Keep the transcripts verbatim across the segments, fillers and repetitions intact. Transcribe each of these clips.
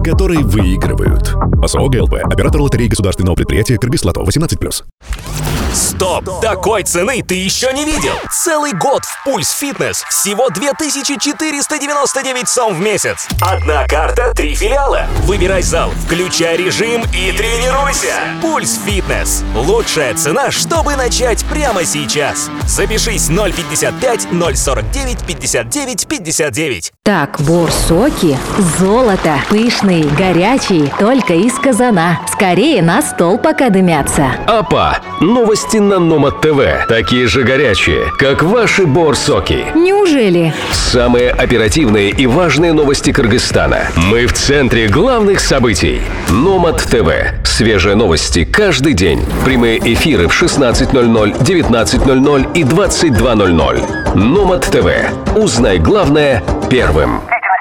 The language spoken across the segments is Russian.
которые выигрывают. ОСО ГЛП. Оператор лотереи государственного предприятия «Кыргызлото». восемнадцать плюс. Стоп! Такой цены ты еще не видел! Целый год в Пульс Фитнес всего две тысячи четыреста девяносто девять сом в месяц. Одна карта, три филиала. Выбирай зал, включай режим и тренируйся. Пульс Фитнес. Лучшая цена, чтобы начать прямо сейчас. Запишись ноль пятьдесят пять ноль сорок девять пятьдесят девять пятьдесят девять. Так, борсоки, золото, пышные, горячие, только из казана. Скорее на стол пока дымятся. Апа! Новости на Номад ТВ. Такие же горячие, как ваши борсоки. Неужели? Самые оперативные и важные новости Кыргызстана. Мы в центре главных событий. Номад ТВ. Свежие новости каждый день. Прямые эфиры в шестнадцать ноль ноль, девятнадцать ноль ноль и двадцать два ноль ноль. Номад ТВ. Узнай главное первым.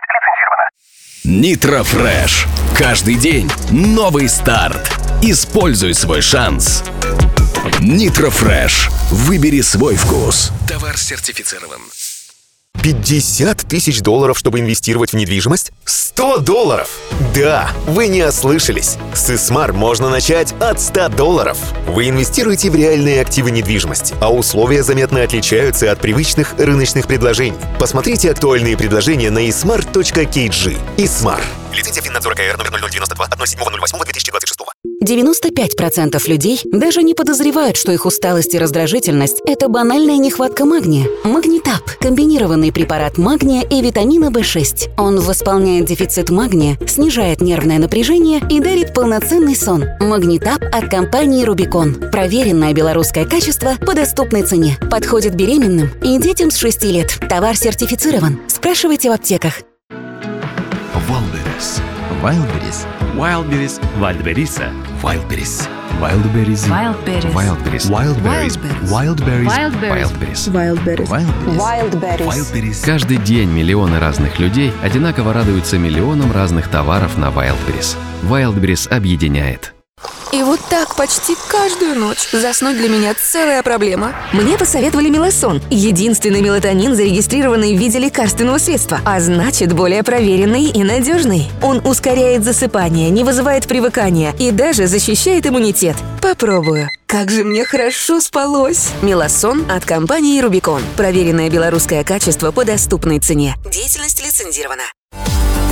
Нитро Фреш. Каждый день новый старт. Используй свой шанс. Нитро Фреш. Выбери свой вкус. Товар сертифицирован. пятьдесят тысяч долларов, чтобы инвестировать в недвижимость? сто долларов! Да, вы не ослышались. С Исмар можно начать от ста долларов. Вы инвестируете в реальные активы недвижимости, а условия заметно отличаются от привычных рыночных предложений. Посмотрите актуальные предложения на ismar точка кей джи. Исмар. Лицензия Финнадзора КР номер ноль ноль девяносто два от седьмого ноль восьмого две тысячи двадцать шестого. девяносто пять процентов людей даже не подозревают, что их усталость и раздражительность – это банальная нехватка магния. Магнитап – комбинированный препарат магния и витамина бэ шесть. Он восполняет дефицит магния, снижает нервное напряжение и дарит полноценный сон. Магнитап от компании Рубикон. Проверенное белорусское качество по доступной цене. Подходит беременным и детям с шести лет. Товар сертифицирован. Спрашивайте в аптеках. Wildberries. Wildberries. Wildberries. Вальдберриса. Wildberries. Wildberries. Wildberries. Wildberries. Wildberries. Wildberries. Wildberries. Wildberries. Wildberries. Каждый день миллионы разных людей одинаково радуются миллионам разных товаров на Wildberries. Wildberries объединяет. И вот так почти каждую ночь заснуть для меня целая проблема. Мне посоветовали Мелосон. Единственный мелатонин, зарегистрированный в виде лекарственного средства, а значит, более проверенный и надежный. Он ускоряет засыпание, не вызывает привыкания и даже защищает иммунитет. Попробую. Как же мне хорошо спалось. Мелосон от компании Рубикон. Проверенное белорусское качество по доступной цене. Деятельность лицензирована.